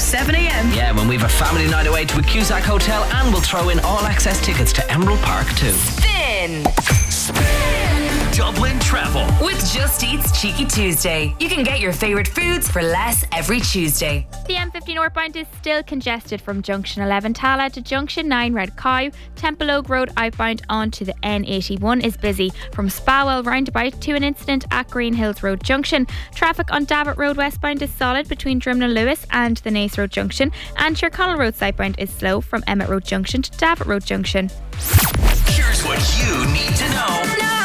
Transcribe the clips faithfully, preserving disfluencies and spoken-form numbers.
seven a.m. Yeah, when we have a family night away to a Cusack Hotel, and we'll throw in all access tickets to Emerald Park too. Spin! Dublin Travel with Just Eat's Cheeky Tuesday. You can get your favourite foods for less every Tuesday. The M fifty northbound is still congested from Junction eleven Tala to Junction nine Red Cow. Temple Oak Road outbound onto the N eighty-one is busy from Spawell roundabout to an incident at Green Hills Road Junction. Traffic on Davit Road westbound is solid between Drimnagh Lewis and the Naas Road Junction, and Tyrconnell Road southbound is slow from Emmett Road Junction to Davit Road Junction. Here's what you need to know now.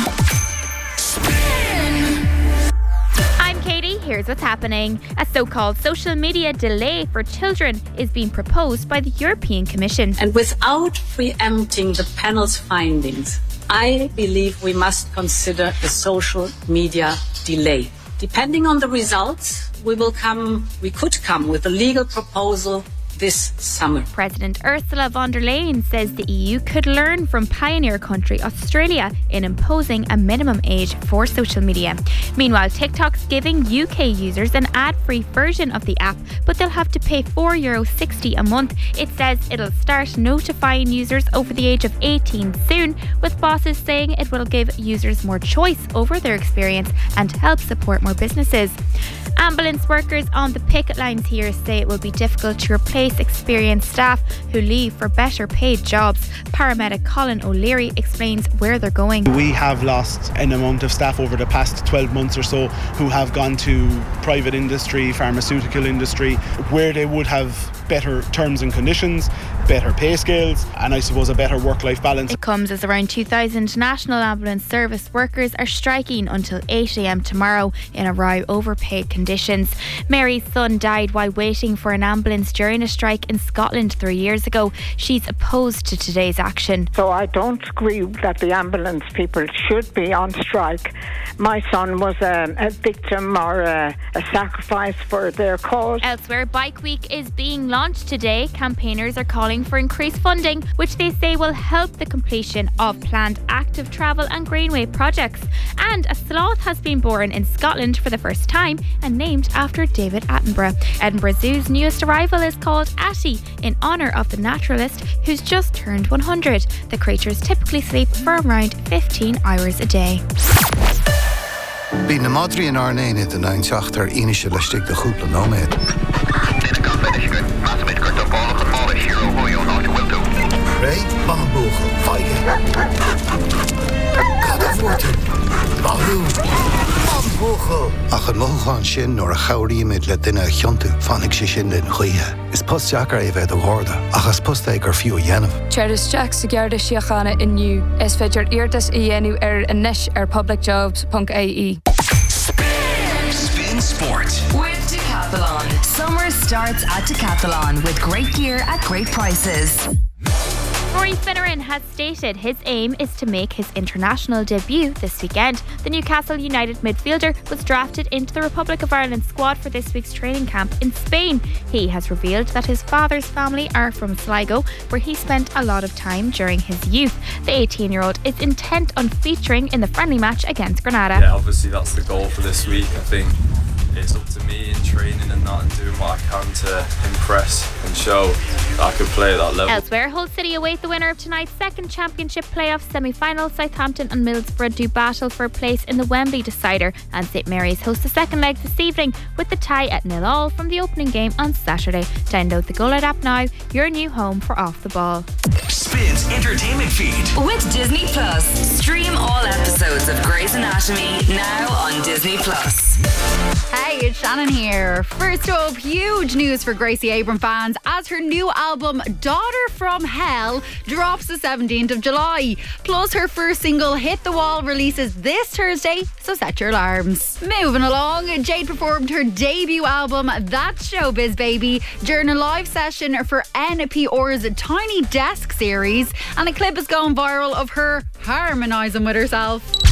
I'm Katie, here's what's happening. A so-called social media delay for children is being proposed by the European Commission. And without preempting the panel's findings, I believe we must consider a social media delay. Depending on the results, we will come, we could come with a legal proposal this summer. President Ursula von der Leyen says the E U could learn from pioneer country Australia in imposing a minimum age for social media. Meanwhile, TikTok's giving U K users an ad-free version of the app, but they'll have to pay four euro sixty a month. It says it'll start notifying users over the age of eighteen soon, with bosses saying it will give users more choice over their experience and help support more businesses. Ambulance workers on the picket lines here say it will be difficult to replace experienced staff who leave for better paid jobs. Paramedic Colin O'Leary explains where they're going. We have lost an amount of staff over the past twelve months or so who have gone to private industry, pharmaceutical industry, where they would have better terms and conditions, better pay scales, and I suppose a better work-life balance. It comes as around two thousand National Ambulance Service workers are striking until eight a.m. tomorrow in a row over paid conditions. Mary's son died while waiting for an ambulance during a strike in Scotland three years ago. She's opposed to today's action. So I don't agree that the ambulance people should be on strike. My son was a, a victim or a, a sacrifice for their cause. Elsewhere, Bike Week is being launched today. Campaigners are calling for increased funding, which they say will help the completion of planned active travel and greenway projects. And a sloth has been born in Scotland for the first time and named after David Attenborough. Edinburgh Zoo's newest arrival is called Atty, in honour of the naturalist who's just turned one hundred. The creatures typically sleep for around fifteen hours a day. Bí na Madri an Arnain it an einseachtar inische leistig de goed nóméid. Dit kan bij de schut. Maas met kort op alle gevallen hier hoe je nog te wilt doen. Ray, bamboegel, feige. Kada voorten. Bahu. Bamboegel. Ach het mogen sin nor a chawri met le dinne chontu van ik sin den goeie. Is postjaker even de hoorde. Ach as postjaker few yenov. Charles Jack Sigarda Shiachana in you. Es fedger eerdes ienu er en nesh er publicjobs.ie. Spin, Spin Sport with Decathlon. Summer starts at Decathlon with great gear at great prices. Rory Finneran has stated his aim is to make his international debut this weekend. The Newcastle United midfielder was drafted into the Republic of Ireland squad for this week's training camp in Spain. He has revealed that his father's family are from Sligo, where he spent a lot of time during his youth. The eighteen-year-old is intent on featuring in the friendly match against Granada. Yeah, obviously that's the goal for this week. I think it's up to me in training and that and doing what I can to impress and show that I can play at that level. Elsewhere, Hull City await the winner of tonight's second championship playoff semi-final. Southampton and Middlesbrough do battle for a place in the Wembley decider, and St Mary's host the second leg this evening with the tie at nil all from the opening game on Saturday. Download the Go Loud app now, your new home for Off the Ball. Spin's entertainment feed with Disney Plus. Stream all episodes of Grey's Anatomy now on Disney Plus. Hey, it's Shannon here. First up, huge news for Gracie Abrams fans as her new album Daughter from Hell drops the seventeenth of July. Plus her first single Hit the Wall releases this Thursday, so set your alarms. Moving along, Jade performed her debut album That's Showbiz Baby during a live session for N P R's Tiny Desk series, and a clip has gone viral of her harmonising with herself.